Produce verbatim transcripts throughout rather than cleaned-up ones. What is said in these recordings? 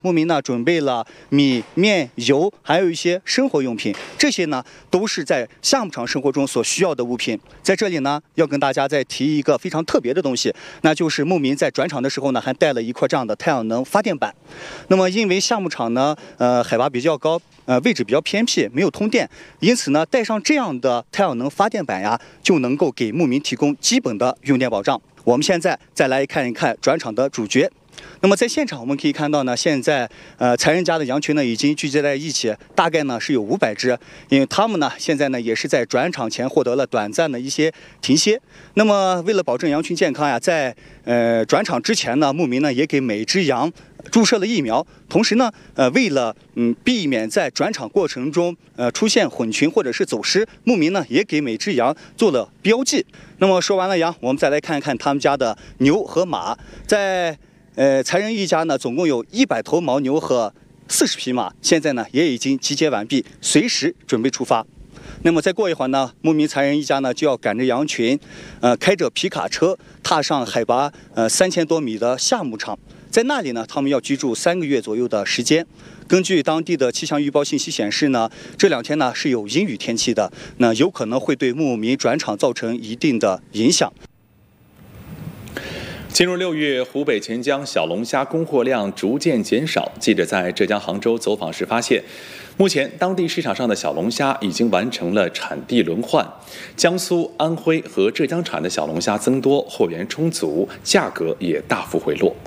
牧民呢准备了米、面、油，还有一些生活用品，这些呢都是在夏牧场生活中所需要的物品。在这里呢，要跟大家再提一个非常特别的东西，那就是牧民在转场的时候呢，还带了一块这样的太阳能发电板。那么因为夏牧场呢，呃，海拔比较高，呃，位置比较偏僻，没有通电，因此呢，带上这样的太阳能发电板呀，就能够给牧民提供基本的用电保障。我们现在再来看一看转场的主角。那么在现场我们可以看到呢，现在呃财人家的羊群呢已经聚集在一起，大概呢是有五百只，因为他们呢现在呢也是在转场前获得了短暂的一些停歇。那么为了保证羊群健康呀，在呃转场之前呢，牧民呢也给每只羊注射了疫苗，同时呢，呃，为了嗯避免在转场过程中呃出现混群或者是走失，牧民呢也给每只羊做了标记。那么说完了羊，我们再来看一看他们家的牛和马。在呃财人一家呢，总共有一百头牦牛和四十匹马，现在呢也已经集结完毕，随时准备出发。那么再过一会儿呢，牧民财人一家呢就要赶着羊群，呃，开着皮卡车踏上海拔呃三千多米的夏牧场。在那里呢，他们要居住三个月左右的时间。根据当地的气象预报信息显示呢，这两天呢是有阴雨天气的，那有可能会对牧民转场造成一定的影响。 进入六月，湖北潜江小龙虾供货量逐渐减少。记者在浙江杭州走访时发现，目前当地市场上的小龙虾已经完成了产地轮换，江苏、安徽和浙江产的小龙虾增多，货源充足，价格也大幅回落。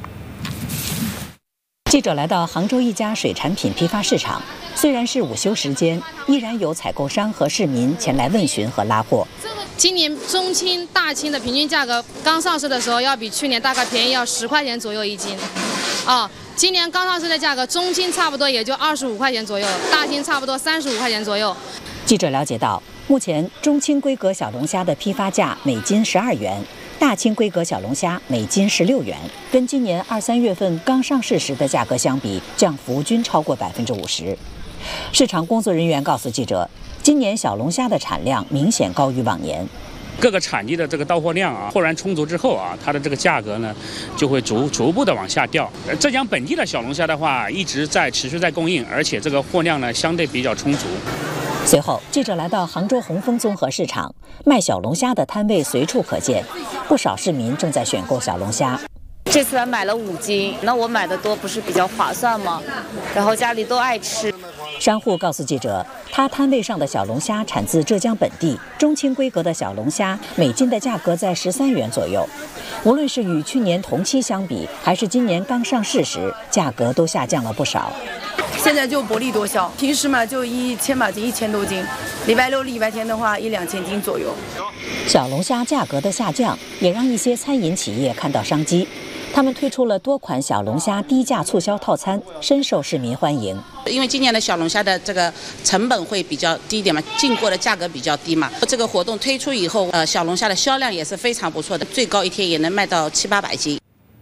记者来到杭州一家水产品批发市场，虽然是午休时间，依然有采购商和市民前来问询和拉货。 今年中青、大青的平均价格刚上市的时候要比去年大概便宜要十块钱左右一斤，啊，今年刚上市的价格中青差不多也就二十五块钱左右，大青差不多三十五块钱左右。 记者了解到，目前中青规格小龙虾的批发价每斤十二元，大青规格小龙虾每斤十六元，跟今年二三月份刚上市时的价格相比，降幅均超过百分之五十。市场工作人员告诉记者，今年小龙虾的产量明显高于往年。 各个产地的这个到货量啊，货源充足之后啊，它的这个价格呢，就会逐逐步的往下掉。浙江本地的小龙虾的话，一直在持续在供应，而且这个货量呢相对比较充足。 随后，记者来到杭州红枫综合市场，卖小龙虾的摊位随处可见，不少市民正在选购小龙虾。 这次买了五斤，那我买的多不是比较划算吗？然后家里都爱吃。 商户告诉记者，他摊位上的小龙虾产自浙江本地，中青规格的小龙虾每斤的价格在十三元左右。无论是与去年同期相比，还是今年刚上市时，价格都下降了不少。 现在就薄利多销，平时嘛就一千把斤，一千多斤，礼拜六、礼拜天的话一两千斤左右。 小龙虾价格的下降，也让一些餐饮企业看到商机。他们推出了多款小龙虾低价促销套餐，深受市民欢迎。 因为今年的小龙虾的这个成本会比较低一点嘛，进货的价格比较低嘛。这个活动推出以后，呃，小龙虾的销量也是非常不错的，最高一天也能卖到七八百斤。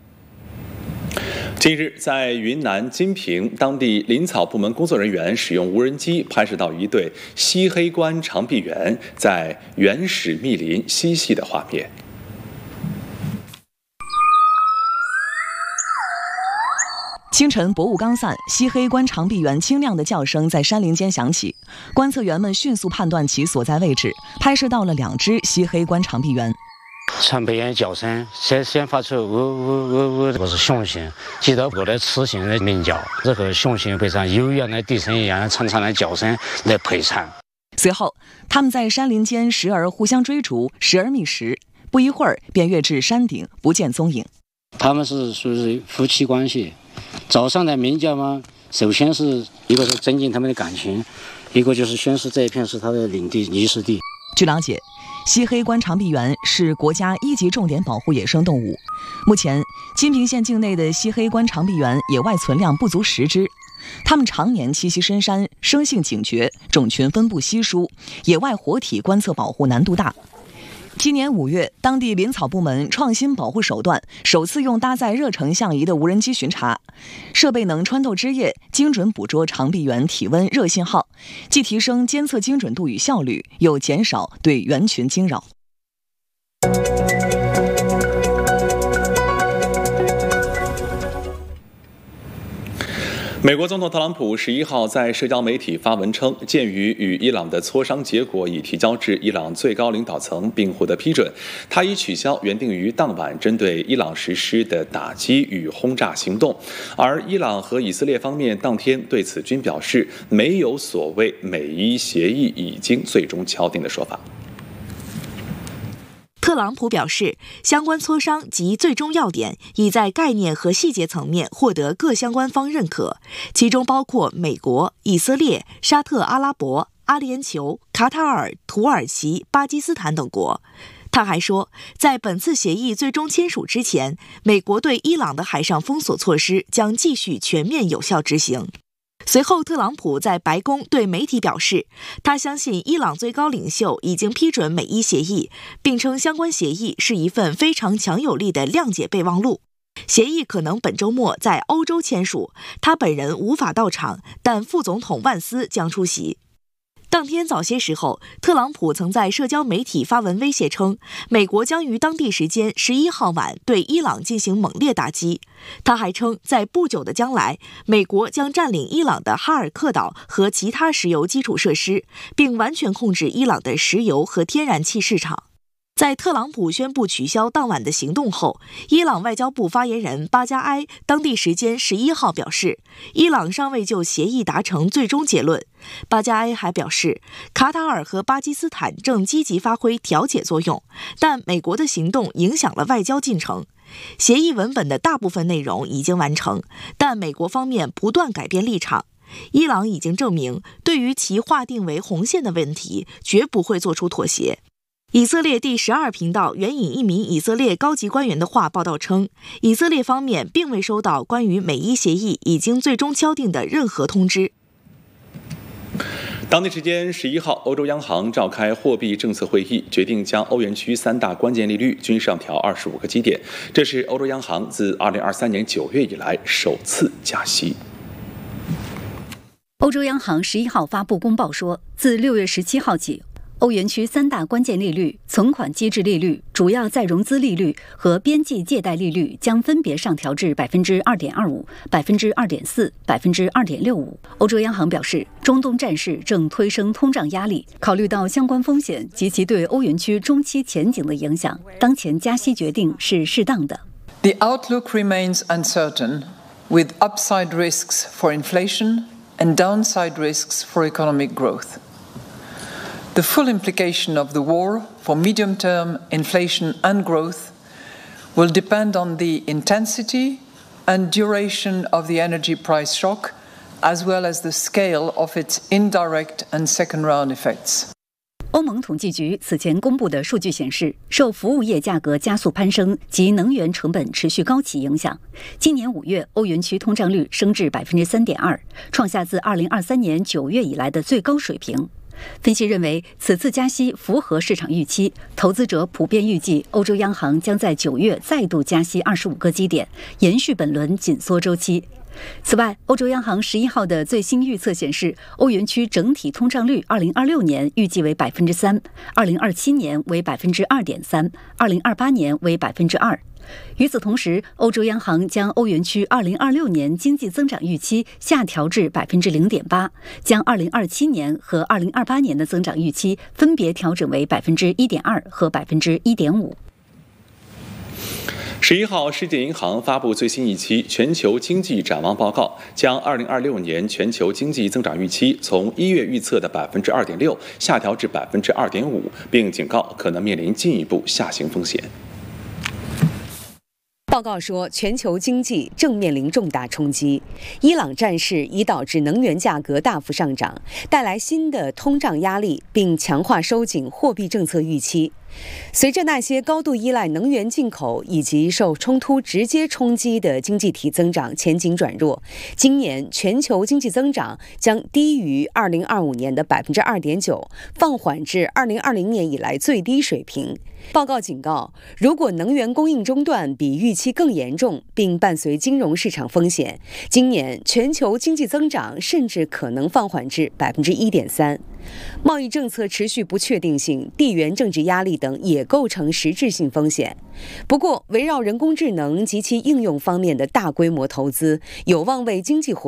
近日，在云南金平，当地林草部门工作人员使用无人机拍摄到一对西黑冠长臂猿在原始密林嬉戏的画面。 清晨，薄雾刚散，西黑冠长臂猿清亮的叫声在山林间响起。观测员们迅速判断其所在位置，拍摄到了两只西黑冠长臂猿。 长臂猿叫声先先发出呜呜呜呜，这是雄性，接着过来雌性的鸣叫，这个雄性配上悠扬的笛声一样长长的叫声来配唱。 随后，他们在山林间时而互相追逐，时而觅食，不一会儿便跃至山顶，不见踪影。 他们是属于夫妻关系。早上的鸣叫嘛，首先是一个是增进他们的感情，一个就是宣示这一片是他的领地、遗失地。 据了解，西黑冠长臂猿是国家一级重点保护野生动物。目前，金平县境内的西黑冠长臂猿野外存量不足十只。它们常年栖息深山，生性警觉，种群分布稀疏，野外活体观测保护难度大。今年五月，当地林草部门创新保护手段，首次用搭载热成像仪的无人机巡查，设备能穿透枝叶，精准捕捉长臂猿体温热信号，既提升监测精准度与效率，又减少对猿群惊扰。 美国总统特朗普十一号在社交媒体发文称，鉴于与伊朗的磋商结果已提交至伊朗最高领导层并获得批准，他已取消原定于当晚针对伊朗实施的打击与轰炸行动。而伊朗和以色列方面当天对此均表示，没有所谓美伊协议已经最终敲定的说法。 特朗普表示，相关磋商及最终要点已在概念和细节层面获得各相关方认可，其中包括美国、以色列、沙特阿拉伯、阿联酋、卡塔尔、土耳其、巴基斯坦等国。他还说，在本次协议最终签署之前，美国对伊朗的海上封锁措施将继续全面有效执行。随后，特朗普在白宫对媒体表示，他相信伊朗最高领袖已经批准美伊协议，并称相关协议是一份非常强有力的谅解备忘录。协议可能本周末在欧洲签署，他本人无法到场，但副总统万斯将出席。当天早些时候，特朗普曾在社交媒体发文威胁称，美国将于当地时间十一号晚对伊朗进行猛烈打击。他还称，在不久的将来，美国将占领伊朗的哈尔克岛和其他石油基础设施，并完全控制伊朗的石油和天然气市场。在特朗普宣布取消当晚的行动后，伊朗外交部发言人巴加埃当地时间十一号表示，伊朗尚未就协议达成最终结论。巴加埃还表示，卡塔尔和巴基斯坦正积极发挥调解作用，但美国的行动影响了外交进程。协议文本的大部分内容已经完成，但美国方面不断改变立场。伊朗已经证明，对于其划定为红线的问题，绝不会做出妥协。以色列第十二频道援引一名以色列高级官员的话报道称，以色列方面并未收到关于美伊协议已经最终敲定的任何通知。 当地时间十一号，欧洲央行召开货币政策会议，决定将欧元区三大关键利率均上调二十五个基点，这是欧洲央行自二零二三年九月以来首次加息。 欧洲央行十一号发布公报说，自六月十七号起，欧元区三大关键利率、存款机制利率、主要再融资利率和边际借贷利率将分别上调至百分之二点二五、百分之二点四、百分之二点六五。欧洲央行表示，中东战事正推升通胀压力，考虑到相关风险及其对欧元区中期前景的影响，当前加息决定是适当的。 The outlook remains uncertain, with upside risks for inflation and downside risks for economic growth.The full implication of the war for medium-term inflation and growth will depend on the intensity and duration of the energy price shock, as well as the scale of its indirect and second-round effects. 欧盟统计局此前公布的数据显示，受服务业价格加速攀升及能源成本持续高企影响，今年五月欧元区通胀率升至百分之三点二，创下自二零二三年九月以来的最高水平。分析认为，此次加息符合市场预期，投资者普遍预计欧洲央行将在九月再度加息二十五个基点，延续本轮紧缩周期。此外，欧洲央行十一号的最新预测显示，欧元区整体通胀率二零二六年预计为百分之三，二零二七年为百分之二点三，二零二八年为百分之二。与此同时，欧洲央行将欧元区二零二六年经济增长预期下调至百分之零点八，将二零二七年和二零二八年的增长预期分别调整为百分之一点二和百分之一点五。 十一号，世界银行发布最新一期全球经济展望报告，将二零二六年全球经济增长预期从一月预测的百分之二点六下调至百分之二点五，并警告可能面临进一步下行风险。 报告说，全球经济正面临重大冲击。伊朗战事已导致能源价格大幅上涨，带来新的通胀压力，并强化收紧货币政策预期。随着那些高度依赖能源进口以及受冲突直接冲击的经济体增长前景转弱，今年全球经济增长将低于二零二五年的百分之二点九，放缓至二零二零年以来最低水平。报告警告，如果能源供应中断比预期更严重，并伴随金融市场风险，今年全球经济增长甚至可能放缓至百分之一点三。贸易政策持续不确定性、地缘政治压力等也构成实质性风险。不过，围绕人工智能及其应用方面的大规模投资，有望为经济活